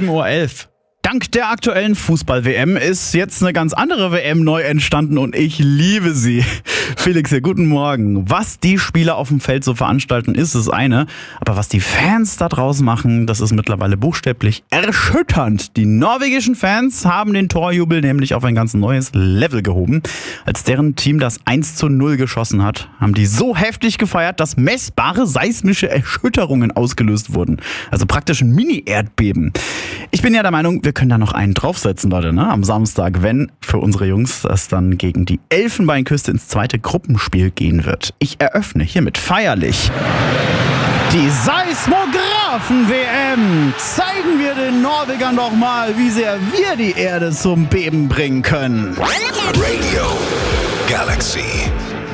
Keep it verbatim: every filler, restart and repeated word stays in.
Uhr elf. Dank der aktuellen Fußball-W M ist jetzt eine ganz andere W M neu entstanden und ich liebe sie. Felix hier, guten Morgen. Was die Spieler auf dem Feld so veranstalten, ist das eine. Aber was die Fans da draußen machen, das ist mittlerweile buchstäblich erschütternd. Die norwegischen Fans haben den Torjubel nämlich auf ein ganz neues Level gehoben. Als deren Team das eins zu null geschossen hat, haben die so heftig gefeiert, dass messbare seismische Erschütterungen ausgelöst wurden. Also praktisch ein Mini-Erdbeben. Ich bin ja der Meinung, wir können da noch einen draufsetzen, Leute, ne? Am Samstag, wenn für unsere Jungs es dann gegen die Elfenbeinküste ins zweite Gruppenspiel gehen wird. Ich eröffne hiermit feierlich die Seismographen-W M. Zeigen wir den Norwegern doch mal, wie sehr wir die Erde zum Beben bringen können. Radio Galaxy.